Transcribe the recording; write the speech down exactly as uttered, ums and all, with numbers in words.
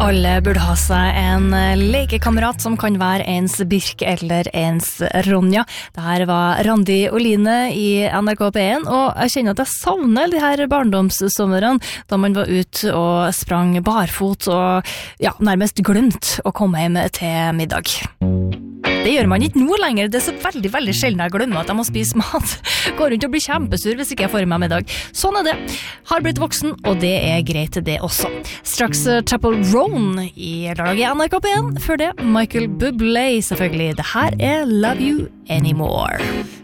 Alle burde ha seg en lekekamerat som kan være ens Birk eller ens Ronja. Dette var Randi og Line i N R K P én, og jeg kjenner at jeg savner de her barndomssommerene, da man var ute og sprang barfot og ja, nærmest glemt å komme hjem til middag. Det gjør man ikke nå lenger. Det er så veldig, veldig sjelden jeg glemmer at jeg må spise mat. Går rundt og blir kjempesur hvis ikke jeg får i meg middag. Sånn er det. Har blitt voksen, og det er greit det også. Straks Chapel Roan i lørdag i N R K P én. Før det, Michael Bublé selvfølgelig. Det her er Love You Anymore.